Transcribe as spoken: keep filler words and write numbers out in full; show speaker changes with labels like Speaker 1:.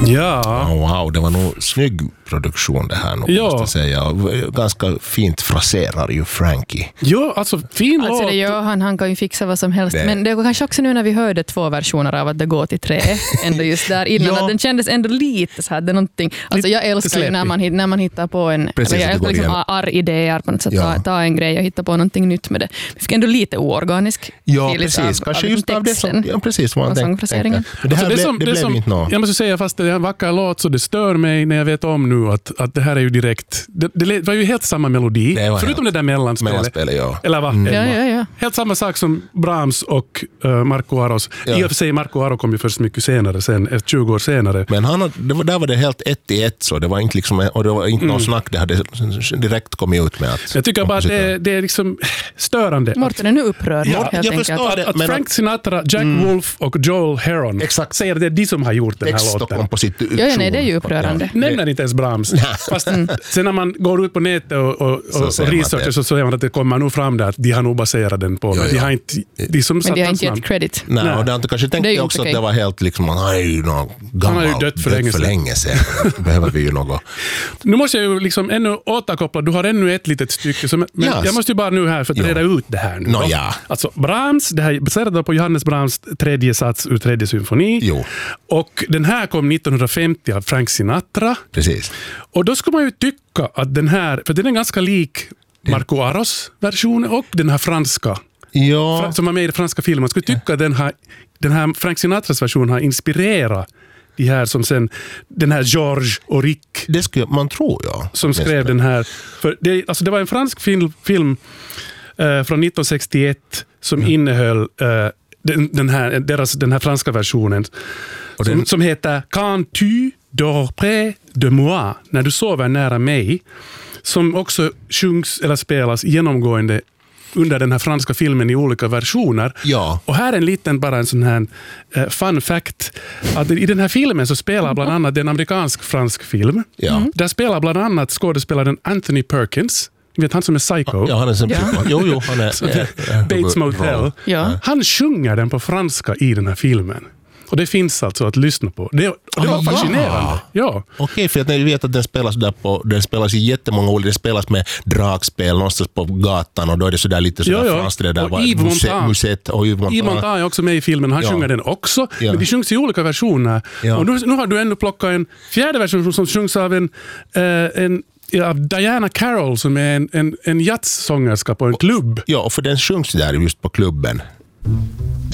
Speaker 1: Ja.
Speaker 2: Oh, wow, det var nog snygg produktion det här nog,
Speaker 1: ja.
Speaker 2: måste jag säga. Ganska fint fraserar ju Frankie.
Speaker 1: Ja, alltså fin
Speaker 3: alltså,
Speaker 1: låt.
Speaker 3: Det gör han, han kan ju fixa vad som helst. Det. Men det var kanske också nu när vi hörde två versioner av att det går till tre. Ändå just där innan. ja. Att den kändes ändå lite så här. Det är någonting. Alltså, jag älskar ju när man, när man hittar på en...
Speaker 2: Precis,
Speaker 3: eller jag älskar liksom arr-idéer på något sätt. Ja. Ta, ta en grej och hitta på någonting nytt med det. Vi fick ändå lite oorganisk.
Speaker 2: Ja, precis.
Speaker 3: Av,
Speaker 2: kanske
Speaker 3: av
Speaker 2: just av det som... Ja, precis. Vad man tänker.
Speaker 1: Men det här alltså, det blev, det blev som, inte något. Jag måste säga, fast det är en vacker låt så det stör mig när jag vet om nu att, att det här är ju direkt... Det, det var ju helt samma melodi. Det förutom helt, det där mellanspelet.
Speaker 2: mellanspelet ja.
Speaker 1: Eller vad?
Speaker 3: Mm. Ja, ja, ja.
Speaker 1: Helt samma sak som Brahms och uh, Marco Aros. Ja. I och för sig, Marco Aro kom ju först mycket senare, sen, tjugo år senare.
Speaker 2: Men han, det var, där var det helt ett i ett så. Det var inte, liksom, och det var inte mm. någon snack. Det hade direkt kommit ut med att...
Speaker 1: Jag tycker bara att det, det är liksom störande.
Speaker 3: Mårten är nu upprörd.
Speaker 2: Ja, jag förstår
Speaker 1: att,
Speaker 2: det.
Speaker 1: Att, att Frank Sinatra, Jack mm. Wolf och Joel Heron
Speaker 2: exakt.
Speaker 1: säger att det är de som har gjort den här låten.
Speaker 3: Ja, nej, det är ju upprörande.
Speaker 1: Ja. Nämner inte ens Brahms. Fast mm. sen när man går ut på nätet och, och, och, och researchar så säger man att det kommer nog fram där att de har nog baserat den på.
Speaker 2: Jo,
Speaker 1: men de har inte, de som
Speaker 3: men de har inte gett credit.
Speaker 2: Nej, nej. Och det har inte kanske tänkt också okay. Att det var helt liksom, han är ju någon gammal,
Speaker 1: han har ju dött för länge
Speaker 2: sedan. För länge sedan. Behöver vi ju något.
Speaker 1: Nu måste jag ju liksom ännu återkoppla, du har ännu ett litet stycke, som, men yes. jag måste ju bara nu här för att reda ut det här nu.
Speaker 2: No, ja.
Speaker 1: Alltså Brahms, det här är baserat på Johannes Brahms tredje sats ur tredje symfoni.
Speaker 2: Jo.
Speaker 1: Och den här kom nittonhundrafemtio av Frank Sinatra.
Speaker 2: Precis.
Speaker 1: Och då ska man ju tycka att den här, för den är ganska lik Marco Aros version och den här franska.
Speaker 2: Ja.
Speaker 1: Som var med i den franska filmen. Man skulle tycka att den här, den här Frank Sinatras version har inspirerat de här som sen, den här George och Rick.
Speaker 2: Det skulle man tro, ja.
Speaker 1: Som skrev den här. För det, alltså det var en fransk film, film eh, från nittonhundrasextioett som mm. innehöll eh, den, den, här, deras, den här franska versionen. Och den, som, som heter Quand tu dors près de moi, när du sover nära mig. Som också sjungs eller spelas genomgående under den här franska filmen i olika versioner.
Speaker 2: Ja.
Speaker 1: Och här är en liten, bara en sån här uh, fun fact, att i den här filmen så spelar bland annat, det är en amerikansk-fransk film.
Speaker 2: Ja.
Speaker 1: Mm. Där spelar bland annat skådespelaren Anthony Perkins. Du vet han som är Psycho.
Speaker 2: Ja, han är som ja. Jo, jo, han är...
Speaker 1: äh, Bates Motel.
Speaker 3: Ja.
Speaker 1: Han sjunger den på franska i den här filmen. Och det finns alltså att lyssna på. Det, det var fascinerande. Ja.
Speaker 2: Okej, för jag vet att den spelas där på, den spelas i jättemånga olika, det spelas med dragspel någonstans på gatan och då är det sådär lite sådär ja, ja. franskt det där var muset och Yves Montand.
Speaker 1: Yves Montand är också med i filmen, han ja. sjunger den också, ja. men de sjungs i olika versioner. Ja. Och nu, nu har du ändå plockat en fjärde version som sjungs av en, eh, en av Diana Carroll som är en, en, en jazzsångerska på en klubb.
Speaker 2: Ja, och för den sjungs där just på klubben.